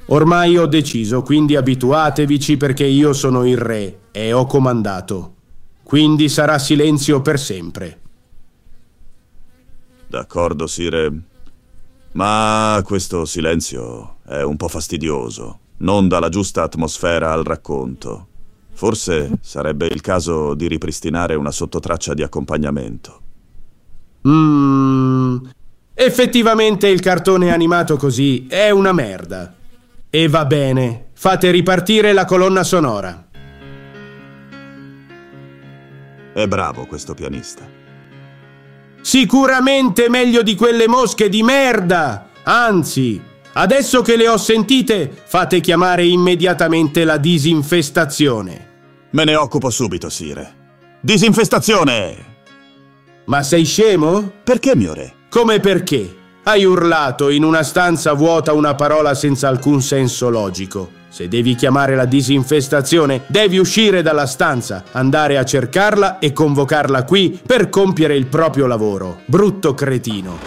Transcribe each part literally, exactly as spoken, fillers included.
Ormai ho deciso, quindi abituatevici perché io sono il re e ho comandato. Quindi sarà silenzio per sempre. D'accordo, Sire. Ma questo silenzio è un po' fastidioso. Non dà la giusta atmosfera al racconto. Forse sarebbe il caso di ripristinare una sottotraccia di accompagnamento. Mmm... Effettivamente il cartone animato così è una merda. E va bene, fate ripartire la colonna sonora. È bravo questo pianista. Sicuramente meglio di quelle mosche di merda! Anzi, adesso che le ho sentite, fate chiamare immediatamente la disinfestazione. Me ne occupo subito, Sire. Disinfestazione! Ma sei scemo? Perché, mio re? Come perché? Hai urlato in una stanza vuota una parola senza alcun senso logico. Se devi chiamare la disinfestazione, devi uscire dalla stanza, andare a cercarla e convocarla qui per compiere il proprio lavoro. Brutto cretino.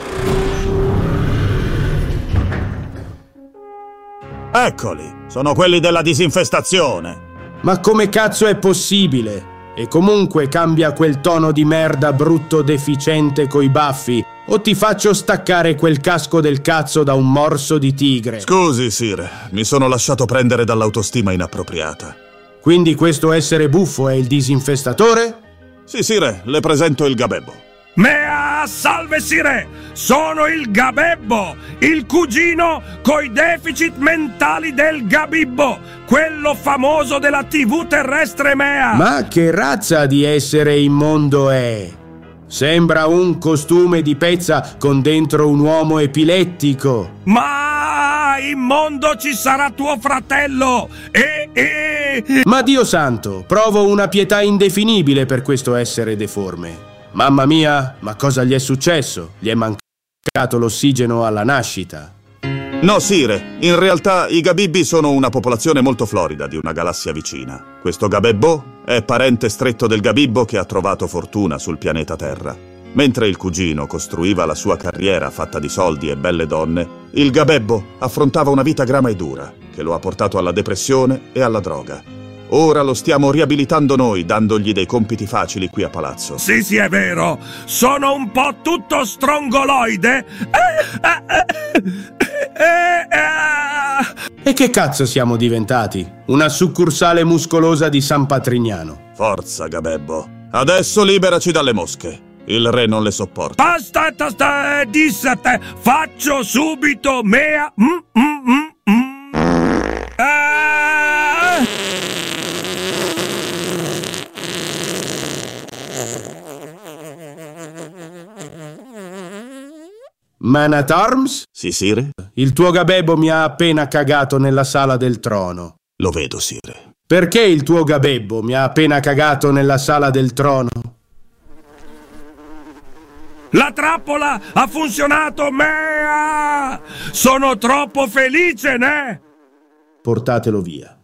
Eccoli, sono quelli della disinfestazione. Ma come cazzo è possibile? E comunque cambia quel tono di merda brutto deficiente coi baffi o ti faccio staccare quel casco del cazzo da un morso di tigre. Scusi, Sire, mi sono lasciato prendere dall'autostima inappropriata. Quindi questo essere buffo è il disinfestatore? Sì, Sire, le presento il gabebbo. Mea, salve Sire! Sono il Gabebbo, il cugino coi deficit mentali del Gabibbo, quello famoso della tivù terrestre Mea! Ma che razza di essere immondo è? Sembra un costume di pezza con dentro un uomo epilettico. Ma in mondo ci sarà tuo fratello! E, e... Ma Dio santo, provo una pietà indefinibile per questo essere deforme. Mamma mia, ma cosa gli è successo? Gli è mancato l'ossigeno alla nascita? No, Sire, in realtà i Gabibbi sono una popolazione molto florida di una galassia vicina. Questo Gabebbo è parente stretto del Gabibbo che ha trovato fortuna sul pianeta Terra. Mentre il cugino costruiva la sua carriera fatta di soldi e belle donne, il Gabebbo affrontava una vita grama e dura, che lo ha portato alla depressione e alla droga. Ora lo stiamo riabilitando noi, dandogli dei compiti facili qui a palazzo. Sì, sì, è vero. Sono un po' tutto strongoloide. E che cazzo siamo diventati? Una succursale muscolosa di San Patrignano. Forza, Gabebbo. Adesso liberaci dalle mosche. Il re non le sopporta. Aspetta, aspetta, dissate. Faccio subito mea. Mm, mm, mm, mm. Ah! Man at Arms? Sì, Sire? Il tuo Gabebbo mi ha appena cagato nella sala del trono. Lo vedo, Sire. Perché il tuo Gabebbo mi ha appena cagato nella sala del trono? La trappola ha funzionato, mea! Sono troppo felice, ne? Portatelo via.